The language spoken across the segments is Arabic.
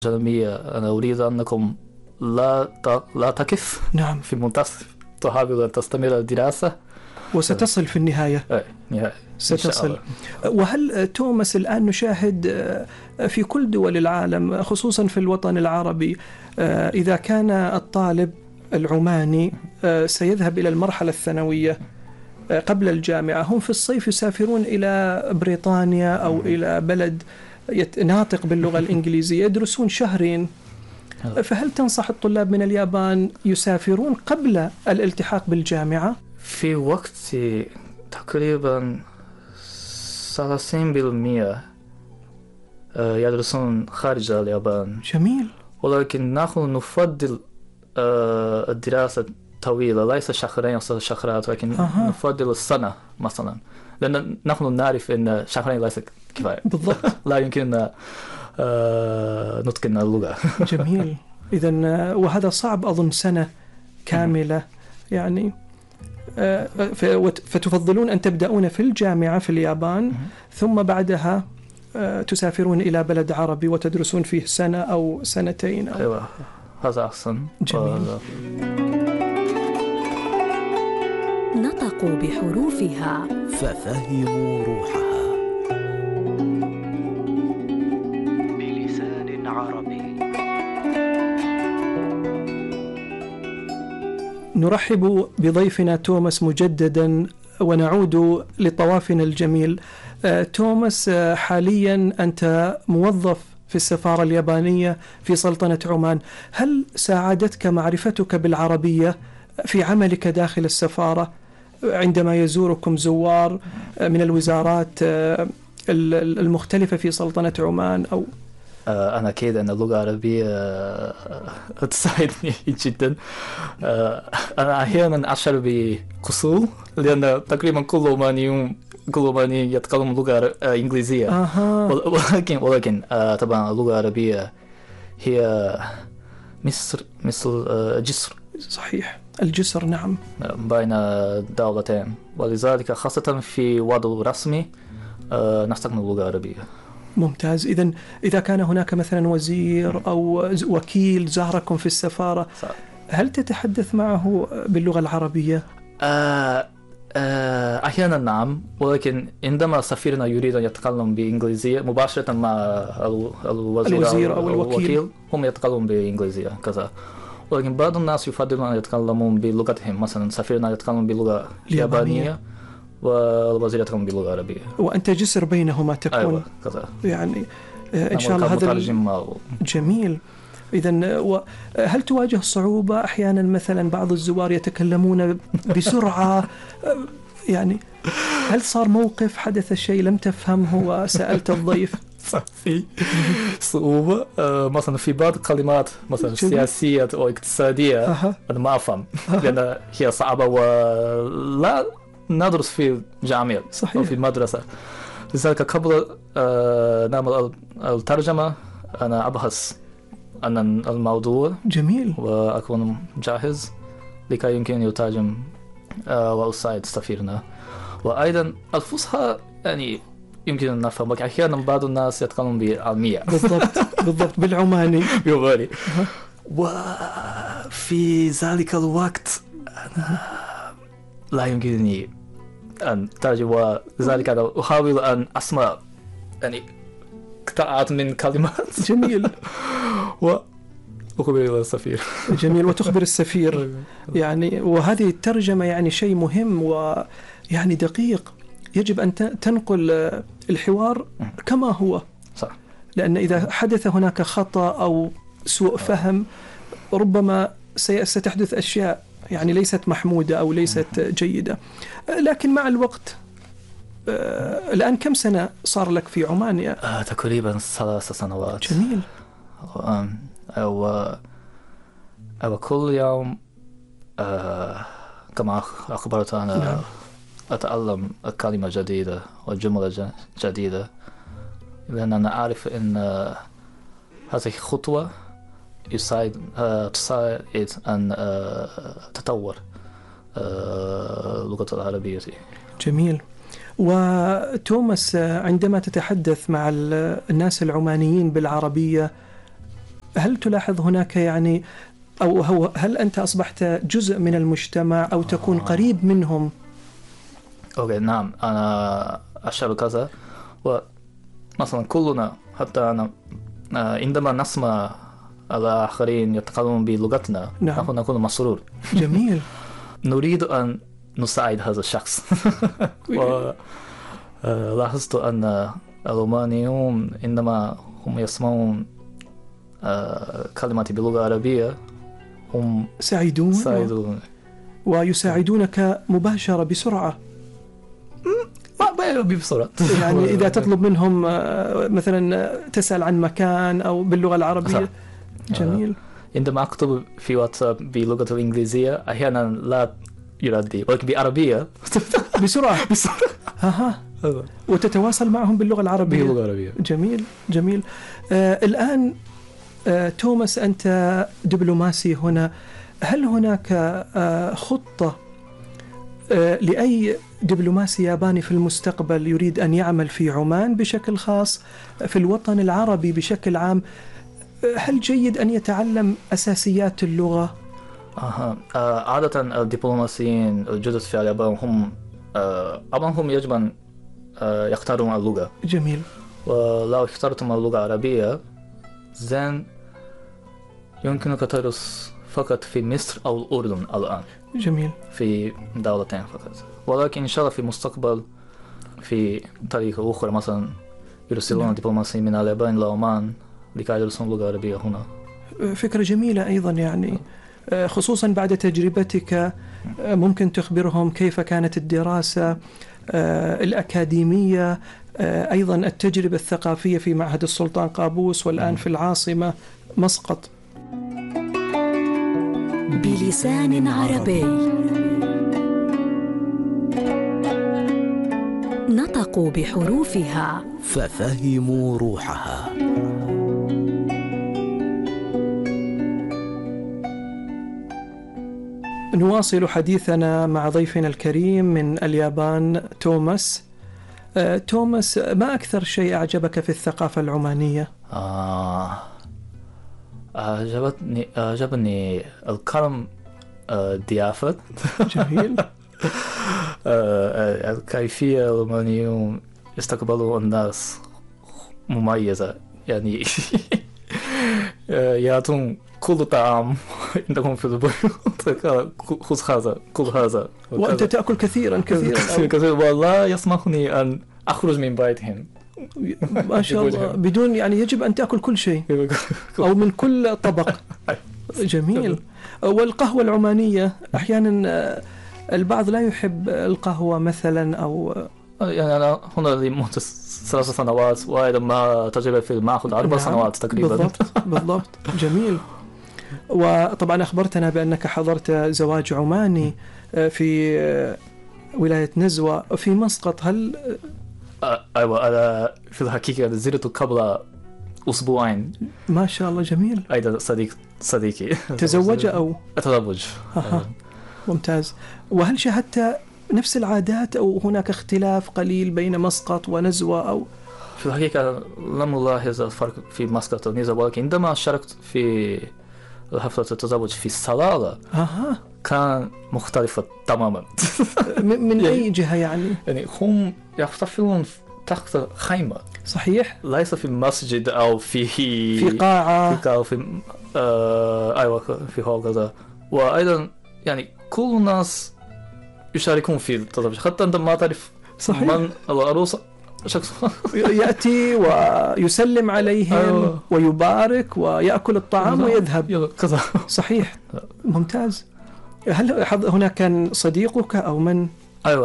جانبية. أنا أريد أنكم لا تقف نعم. في منتصف، تحاول أن تستمر الدراسة وستصل في النهاية. نهاية ستصل. وهل توماس الآن نشاهد في كل دول العالم خصوصا في الوطن العربي إذا كان الطالب العماني سيذهب إلى المرحلة الثانوية قبل الجامعة، هم في الصيف يسافرون إلى بريطانيا أو إلى بلد ناطق باللغة الإنجليزية، يدرسون شهرين. فهل تنصح الطلاب من اليابان يسافرون قبل الالتحاق بالجامعة؟ في وقت تقريبا 30% يدرسون خارج اليابان. جميل. ولكن نحن نفضل الدراسة طويلة، ليس شهرين أو شهرات، ولكن نفضل السنة مثلا، لأن نحن نعرف أن شهرين ليس كفاية. بالضبط. لا يمكن نتقن اللغة. جميل. إذن وهذا صعب أظن سنة كاملة يعني. فتفضلون أن تبدأون في الجامعة في اليابان ثم بعدها تسافرون إلى بلد عربي وتدرسون فيه سنة أو سنتين أو... أيوة، هذا أحسن. جميل. نطقوا بحروفها ففهموا روحها بلسان عربي. نرحب بضيفنا توماس مجددا ونعود لطوافنا الجميل. توماس، حاليا أنت موظف في السفارة اليابانية في سلطنة عمان. هل ساعدتك معرفتك بالعربية في عملك داخل السفارة عندما يزوركم زوار من الوزارات المختلفة في سلطنة عمان؟ أو أنا أكيد أن اللغة العربية تساعدني جدا. أنا أحيانا أشعر بقصور لأن تقريبا كل عماني يتكلم لغة إنجليزية. ولكن طبعا اللغة العربية هي مثل جسر. صحيح، الجسر. نعم. بين دولتين، ولذلك خاصة في وضع رسمي نستخدم اللغة العربية. ممتاز. إذا كان هناك مثلا وزير أو وكيل زاركم في السفارة، هل تتحدث معه باللغة العربية؟ أحيانا نعم، ولكن عندما سفيرنا يريد أن يتكلم بإنجليزية مباشرة مع الوزير أو الوكيل، هم يتكلمون بإنجليزية كذا. ولكن بعض الناس يفضلون أن يتكلمون بلغتهم، مثلا سفيرنا يتكلم باللغة اليابانية والوزير يتكلم باللغة العربية، وأنت جسر بينهما تكون. أيوة كذا. يعني إن شاء الله هذا جميل. إذن هل تواجه صعوبة أحيانا؟ مثلا بعض الزوار يتكلمون بسرعة، يعني هل صار موقف حدث شيء لم تفهمه وسألت الضيف؟ في صعوبة مثلا في بعض الكلمات مثلا سياسية أو اقتصادية أنا ما أفهم لأن هي صعبة ولا ندرس في الجامعة أو في المدرسة. لذلك قبل نعمل الترجمة أنا أبحث عن الموضوع. جميل. وأكون جاهز لكي يمكن يترجم وأساعد سفيرنا. وأيضا الفصحى يعني يمكن أن نفهم، أحيانا بعض الناس يتكلمون بالعامية. بالضبط بالعماني. وفي ذلك الوقت أنا لا يمكنني أن ترجم، لذلك أنا أحاول أن أسمع يعني قطعات من كلمات. جميل. وأخبر إلى السفير. جميل. وتخبر السفير يعني. وهذه الترجمة يعني شيء مهم ويعني دقيق، يجب أن تنقل الحوار كما هو. صح. لأن إذا حدث هناك خطأ أو سوء فهم ربما ستحدث أشياء يعني ليست محمودة أو ليست جيدة. لكن مع الوقت، الآن كم سنة صار لك في عمان؟ تقريبا 3 سنوات. جميل. وكل يوم كما أخبرت أنا نعم. أتعلم كلمة جديدة وجملة جديدة، لأن أنا أعرف أن هذه خطوة تساعد أن تطور اللغة العربية. جميل. وتوماس، عندما تتحدث مع الناس العمانيين بالعربية هل تلاحظ هناك يعني أو هل أنت أصبحت جزء من المجتمع أو تكون قريب منهم؟ أوكي نعم، أنا أشعر كذا. ومثلا كلنا حتى أنا عندما نسمع الآخرين يتكلمون بلغتنا نحن نكون مسرور. جميل. نريد أن نساعد هذا الشخص. ولاحظت أن الرومانيون عندما هم يسمعون كلمات باللغة العربية هم سعيدون ويساعدونك مباشرة بسرعة. بسرعة يعني إذا تطلب منهم مثلا تسأل عن مكان أو باللغة العربية. جميل. عندما أكتب في واتساب باللغة الإنجليزية أحيانا لا يردي، ولكن بعربية بسرعة. وتتواصل معهم باللغة العربية. جميل جميل. الآن توماس أنت دبلوماسي هنا، هل هناك خطة لأي دبلوماسي ياباني في المستقبل يريد أن يعمل في عمان بشكل خاص، في الوطن العربي بشكل عام، هل جيد أن يتعلم أساسيات اللغة؟ عادة الدبلوماسيين الجدد في اليابان هم يجب أن يختارون اللغة. جميل. ولو اخترتم اللغة العربية زين يمكنك تدرس فقط في مصر أو الأردن الآن. جميل. في دولتين فقط، ولكن إن شاء الله في المستقبل في طريقة أخرى مثلا يرسلون دبلوماسيين من اليابان إلى عمان لكي يدرسون اللغة العربية هنا. فكرة جميلة أيضا، يعني خصوصا بعد تجربتك ممكن تخبرهم كيف كانت الدراسة الأكاديمية، أيضا التجربة الثقافية في معهد السلطان قابوس والآن في العاصمة مسقط. بلسان عربي نطقوا بحروفها ففهموا روحها. نواصل حديثنا مع ضيفنا الكريم من اليابان توماس. توماس، ما أكثر شيء أعجبك في الثقافة العمانية؟ أعجبني الكرم، الضيافة. جميل. الكيفية العمانيون يستقبلوا الناس مميزة، يعني يعطون كل طعام عندهم في البيت، خذ هذا كل هذا، وأنت تأكل كثيرا. ولا يسمحني أن أخرج من بيتهم. ما شاء الله، بدون يعني يجب أن تأكل كل شيء أو من كل طبق. جميل. والقهوة العمانية أحيانا البعض لا يحب القهوة مثلا، أو يعني أنا هنا لمدة 3 سنوات وأيضا ما تجربة في المعهد 4 سنوات تقريبا. بالضبط. جميل. وطبعا أخبرتنا بأنك حضرت زواج عماني في ولاية نزوة في مسقط. هل أيوة، أنا في الحقيقة نزلت قبل أسبوعين. ما شاء الله. جميل. أيضا صديقي تزوج أو أتزوج. ممتاز. وهل شاهدت نفس العادات أو هناك اختلاف قليل بين مسقط ونزوة؟ أو في الحقيقة لم ألاحظ الفرق في مسقط ونزوة، ولكن عندما شاركت في حفلة التزوج في صلالة كان مختلفة تماما. من أي جهة يعني هم يحتفلون تحت خيمة. صحيح. ليس في مسجد أو في قاعة أيوة في هكذا. وأيضا يعني كل الناس يشاركون في التزوج، حتى أنت ما تعرف من العروس، شخص يأتي ويسلم عليهم ويبارك ويأكل الطعام ويذهب. صحيح. ممتاز. هل هناك كان صديقك أو من؟ أيوة،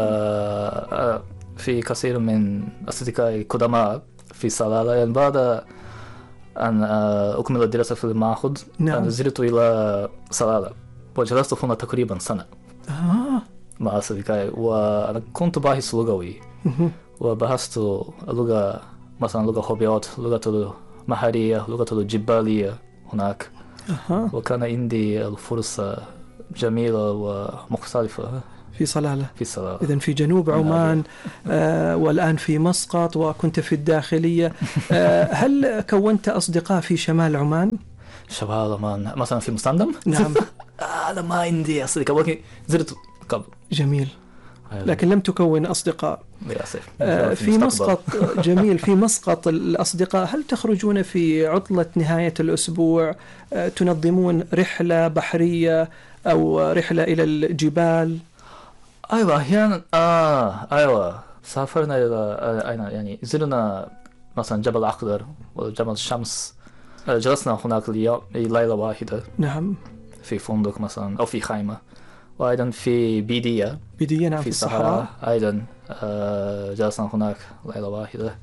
في كثير من أصدقائي قدماء في صلالة، يعني بعد أن أكمل الدراسة في المعهد نزلت إلى صلالة وجلست هنا تقريبا سنة مع أصدقائي. وأنا كنت باحث لغوي وبحثت اللغة، مثلا لغة هوبيوت، لغة المحلية، لغة الجبالية هناك. وكان عندي الفرصة جميلة ومختلفة في صلالة. في صلالة. إذن في جنوب عمان، والآن في مسقط، وكنت في الداخلية. هل كونت أصدقاء في شمال عمان؟ شمال عمان مثلا في مستندم؟ نعم. أنا ما عندي أصدقاء، ولكن زرت قبل. جميل. لكن لم تكون أصدقاء. في مسقط. جميل. في مسقط الأصدقاء، هل تخرجون في عطلة نهاية الأسبوع، تنظمون رحلة بحرية أو رحلة إلى الجبال؟ أيوة أحيانا. أيوة سافرنا إلى يعني زرنا مثلا جبل أخضر وجبل الشمس، جلسنا هناك ليلة واحدة. نعم. في فندق مثلا أو في خيمة. وأيضا في بيدية. نعم، في الصحراء أيضا جلسنا هناك ليلة واحدة،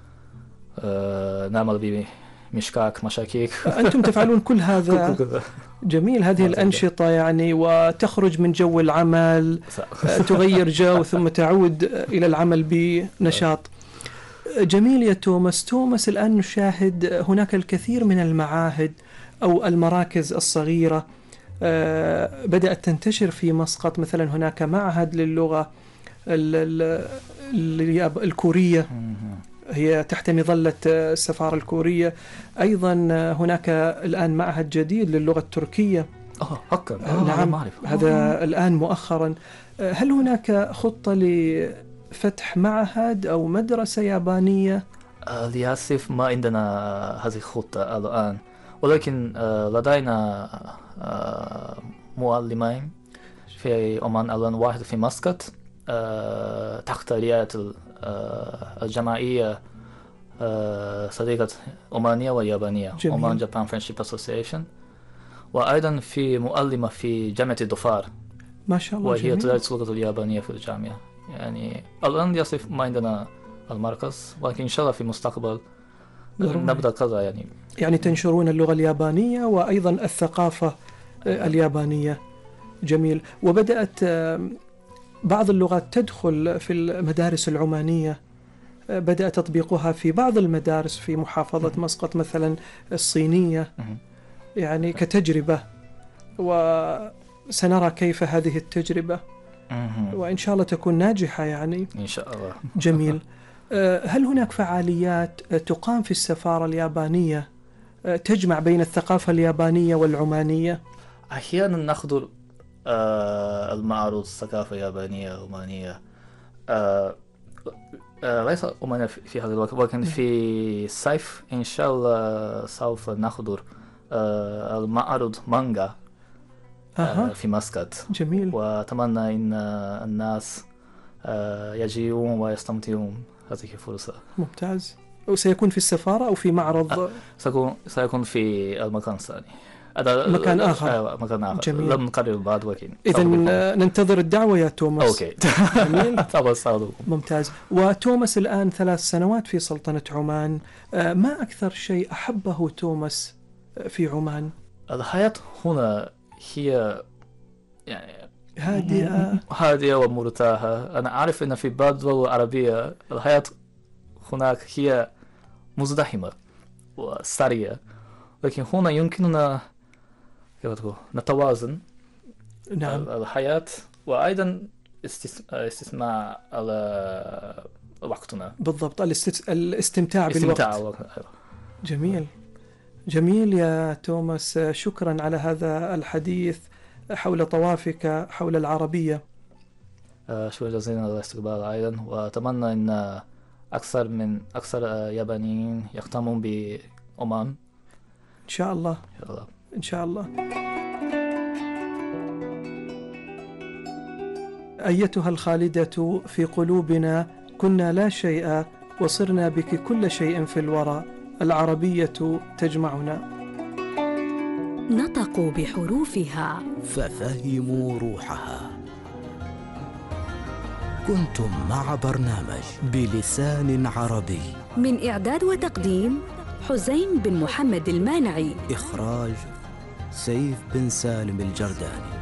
نعمل بمشكاك مشاكيك. أنتم تفعلون كل هذا؟ جميل. هذه الأنشطة يعني، وتخرج من جو العمل، تغير جو ثم تعود إلى العمل بنشاط. جميل يا توماس. الآن نشاهد هناك الكثير من المعاهد أو المراكز الصغيرة بدأت تنتشر في مسقط. مثلا هناك معهد للغة الكورية، هي تحت مظلة السفارة الكورية. أيضا هناك الآن معهد جديد للغة التركية. نعم، هذا الآن مؤخرا. هل هناك خطة لفتح معهد أو مدرسة يابانية؟ للأسف ما عندنا هذه الخطة الآن، ولكن لدينا معلمين في عمان الآن، واحد في مسقط تحت رعاية الجمعية صديقة عمانية ويابانية، عمان جابان فريندشيب أسوسيشن. وأيضا في معلمة في جامعة الظفار، ما شاء الله، وهي تدرس اللغة اليابانية في الجامعة. يعني الآن للأسف ما عندنا المركز، ولكن إن شاء الله في المستقبل نبدأ كذا يعني تنشرون اللغة اليابانية وأيضا الثقافة اليابانية. جميل. وبدأت بعض اللغات تدخل في المدارس العمانية، بدأ تطبيقها في بعض المدارس في محافظة مسقط، مثلا الصينية، يعني كتجربة، وسنرى كيف هذه التجربة، وإن شاء الله تكون ناجحة يعني. إن شاء الله. جميل. هل هناك فعاليات تقام في السفارة اليابانية تجمع بين الثقافة اليابانية والعمانية؟ أحيانا نحضر المعروض الثقافة اليابانية العمانية، ليس عمانية في هذا الوقت، ولكن في الصيف إن شاء الله سوف نحضر المعرض مانجا في مسقط. جميل. وأتمنى أن الناس يجيئون ويستمتعون هذه الفرصة. ممتاز. وسيكون في السفارة أو في معرض؟ سيكون في المكان الثاني، مكان آخر. مكان آخر. جميل. لم نقرر بعد، ولكن إذن ننتظر الدعوة يا توماس. أوكي. جميل. طبعا. ممتاز. وتوماس الآن 3 سنوات في سلطنة عمان، ما أكثر شيء أحبه توماس في عمان؟ الحياة هنا هي يعني هادئة ومرتاحة. أنا أعرف أن في بعض الدول العربية الحياة هناك هي مزدحمة وسريعة، لكن هنا يمكننا نتوازن. نعم. الحياة وأيضا استثمار على وقتنا. بالضبط، الاستمتاع بالوقت. جميل. جميل يا توماس، شكرا على هذا الحديث حول طوافك حول العربية. شكرا جزيلا على الاستقبال أيضا، وأتمنى أن أكثر يابانيين يهتمون بعمان. إن شاء الله. إن شاء الله. أيتها الخالدة في قلوبنا، كنا لا شيء وصرنا بك كل شيء في الورى، العربية تجمعنا. نطقوا بحروفها ففهموا روحها. كنتم مع برنامج بلسان عربي، من إعداد وتقديم حسين بن محمد المانعي، إخراج سيف بن سالم الجرداني.